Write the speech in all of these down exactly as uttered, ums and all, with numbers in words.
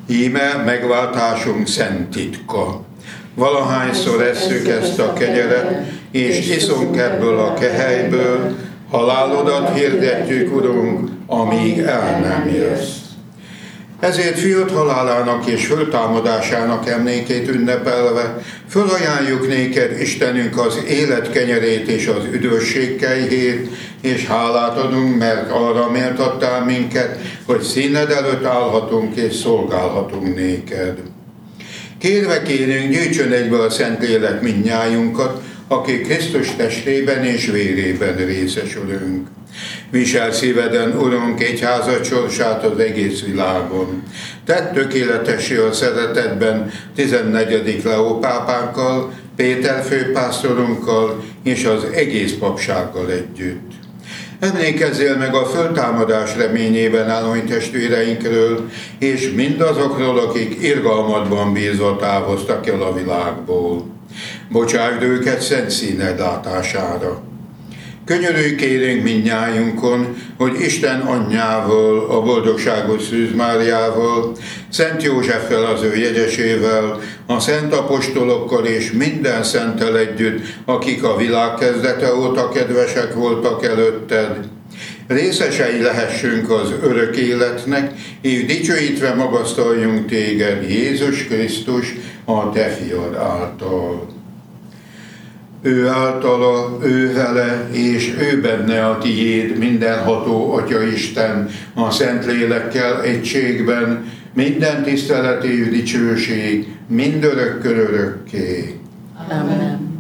Íme megváltásunk szent titka. Valahányszor esszük ezt a kegyeret, és iszunk ebből a kehelyből, halálodat hirdetjük, Urunk, amíg el nem jössz. Ezért fiat halálának és föltámadásának emlékét ünnepelve fölajánljuk néked, Istenünk, az élet kenyerét és az üdvösség kejhét, és hálát adunk, mert arra méltattál minket, hogy színed előtt állhatunk és szolgálhatunk néked. Kérve kérünk, gyűjtsön egybe a Szentlélek mindnyájunkat, akik Krisztus testében és vérében részesülünk. Visel szíveden, Urunk, egyházad sorsát az egész világon. Tedd tökéletessé a szeretetben tizennegyedik Leó pápánkkal, Péter főpásztorunkkal és az egész papsággal együtt. Emlékezzél meg a föltámadás reményében álló testvéreinkről, és mindazokról, akik irgalmadban bízva távoztak el a világból. Bocsásd őket szent színed látására. Könyörülj kérünk mindnyájunkon, hogy Isten anyjával, a boldogságos Szűz Máriával, Szent Józseffel az ő jegyesével, a szent apostolokkal és minden szenttel együtt, akik a világ kezdete óta kedvesek voltak előtted, részesei lehessünk az örök életnek, és dicsőítve magasztaljunk téged, Jézus Krisztus, a te fiad által. Ő általa, ő vele, és ő benne a tiéd, mindenható Atyaisten, a Szentlélekkel egységben, minden tisztelet és dicsőség, mindörökkön örökké. Amen.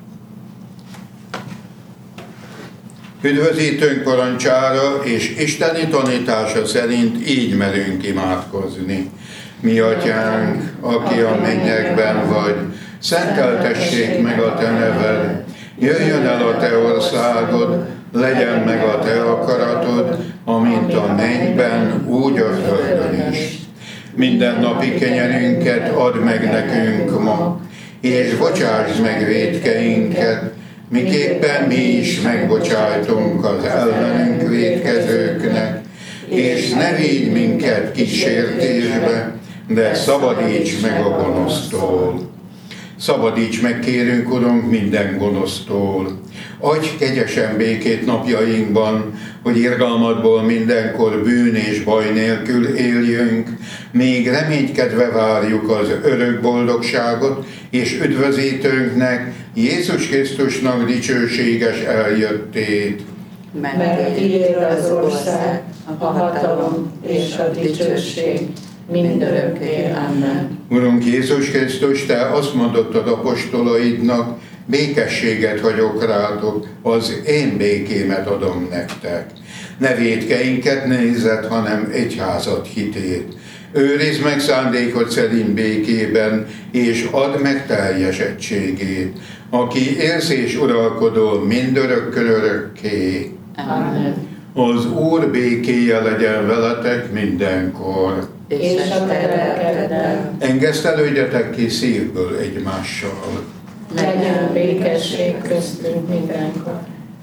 Üdvözítőnk parancsára és isteni tanítása szerint így merünk imádkozni. Mi atyánk, aki a mennyekben vagy, szenteltessék meg a te neved, jöjjön el a te országod, legyen meg a te akaratod, amint a mennyben, úgy a földön is. Minden napi kenyerünket add meg nekünk ma, és bocsásd meg vétkeinket, miképpen mi is megbocsájtunk az ellenünk vétkezőknek, és ne vigy minket kísértésbe, de szabadíts meg a gonosztól. Szabadíts meg, kérünk, Urunk, minden gonosztól. Adj kegyesen békét napjainkban, hogy irgalmadból mindenkor bűn és baj nélkül éljünk, még reménykedve várjuk az örök boldogságot, és üdvözítőnknek, Jézus Krisztusnak dicsőséges eljöttét. Mert tiéd az ország, a hatalom és a dicsőség, mindörökké. Amen. Urunk Jézus Krisztus, te azt mondottad apostolaidnak, békességet hagyok rátok, az én békémet adom nektek. Ne vétkeinket nézed, hanem egyházad hitét. Őrizd meg szándékod szerint békében, és add meg teljes egységét, aki élsz és uralkodol mindörökkön örökké. Amen. Az Úr békéje legyen veletek mindenkor. És a te lelkeddel. Engesztelődjetek ki szívből egymással. Legyen békesség köztünk mindenkor.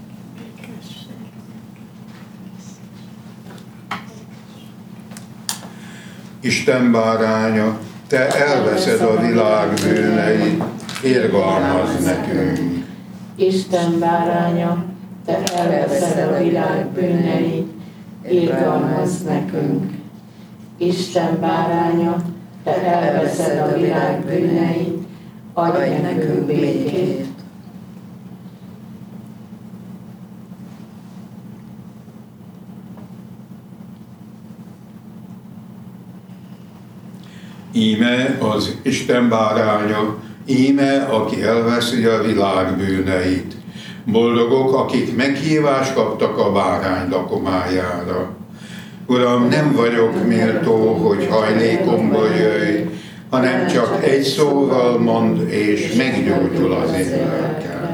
Isten báránya, te elveszed a világ bűneit, irgalmazz nekünk. Isten báránya, te elveszed a világ bűneit, irgalmazz nekünk. Isten báránya, te elveszed a világ bűneit, adj nekünk békét. Íme az Isten báránya, íme, aki elveszi a világ bűneit. Boldogok, akik meghívást kaptak a bárány lakomájára. Uram, nem vagyok méltó, hogy hajlékomba jöjj, hanem csak egy szóval mondd, és meggyógyul az én lelkem.